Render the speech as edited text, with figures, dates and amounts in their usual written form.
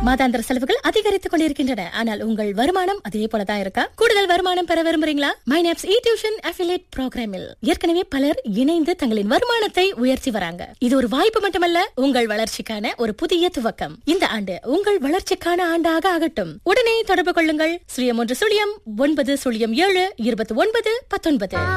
மாதாந்திர செலவுகள் அதிகரித்துக் கொண்டிருக்கின்றன. ஆனால் உங்கள் வருமானம் அதே போலதான் இருக்கா? கூடுதல் வருமானம் பெற விரும்புறீங்களா? மைனாப்ஸ் டியூஷன் அஃபிலியேட் புரோகிராமில் ஏற்கனவே பலர் இணைந்து தங்களின் வருமானத்தை உயர்த்தி வராங்க. இது ஒரு வாய்ப்பு மட்டுமல்ல, உங்கள் வளர்ச்சிக்கான ஒரு புதிய துவக்கம். இந்த ஆண்டு உங்கள் வளர்ச்சிக்கான ஆண்டாக ஆகட்டும். உடனே தொடர்பு கொள்ளுங்கள். 1 0 9 0 7 29 19.